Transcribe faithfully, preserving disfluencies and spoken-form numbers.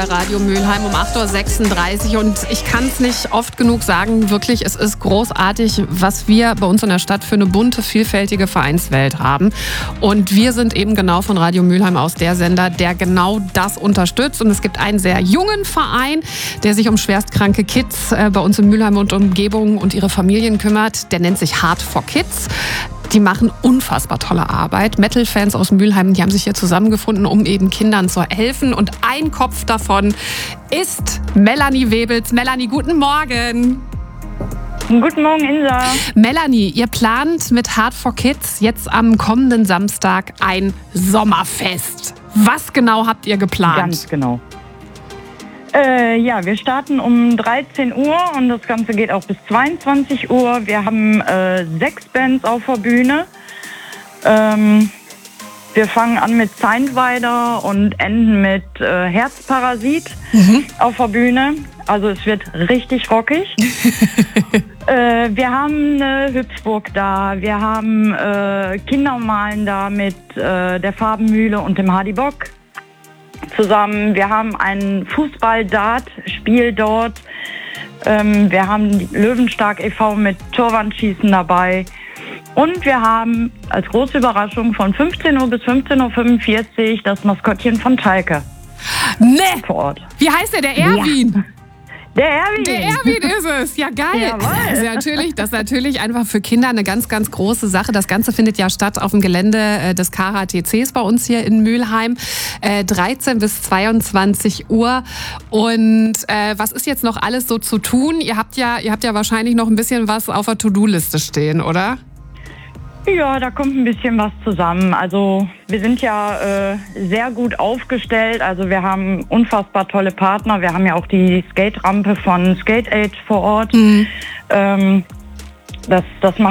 Radio Mülheim um acht Uhr sechsunddreißig und ich kann es nicht oft genug sagen, wirklich, es ist großartig, was wir bei uns in der Stadt für eine bunte, vielfältige Vereinswelt haben. Und wir sind eben genau von Radio Mülheim aus der Sender, der genau das unterstützt. Und es gibt einen sehr jungen Verein, der sich um schwerstkranke Kids äh, bei uns in Mülheim und Umgebung und ihre Familien kümmert. Der nennt sich Heart for Kids. Die machen unfassbar tolle Arbeit. Metal-Fans aus Mülheim, die haben sich hier zusammengefunden, um eben Kindern zu helfen. Und ein Kopf davon ist Melanie Webels. Melanie, guten Morgen. Guten Morgen, Insa. Melanie, ihr plant mit Heart for Kids jetzt am kommenden Samstag ein Sommerfest. Was genau habt ihr geplant? Ganz genau. Äh, ja, wir starten um dreizehn Uhr und das Ganze geht auch bis zweiundzwanzig Uhr. Wir haben äh, sechs Bands auf der Bühne. Ähm, wir fangen an mit Zeintweider und enden mit äh, Herzparasit mhm. auf der Bühne. Also es wird richtig rockig. äh, wir haben eine Hüpfburg da. Wir haben äh, Kindermalen da mit äh, der Farbenmühle und dem Hardy-Bock zusammen. Wir haben ein Fußball-Dart-Spiel dort. Ähm, wir haben Löwenstark e V mit Torwandschießen dabei. Und wir haben als große Überraschung von fünfzehn Uhr bis fünfzehn Uhr fünfundvierzig das Maskottchen von Schalke. Nee! Vor Ort. Wie heißt der? Der Erwin? Ja. Der Erwin. Der Erwin ist es. Ja, geil. Das ist, natürlich, das ist natürlich einfach für Kinder eine ganz, ganz große Sache. Das Ganze findet ja statt auf dem Gelände des K H T Cs bei uns hier in Mülheim. Äh, dreizehn bis zweiundzwanzig Uhr. Und äh, was ist jetzt noch alles so zu tun? Ihr habt ja, ihr habt ja wahrscheinlich noch ein bisschen was auf der To-Do-Liste stehen, oder? Ja, da kommt ein bisschen was zusammen. Also wir sind ja äh, sehr gut aufgestellt. Also wir haben unfassbar tolle Partner. Wir haben ja auch die Skate-Rampe von Skate Aid vor Ort. Mhm. Ähm, das, das macht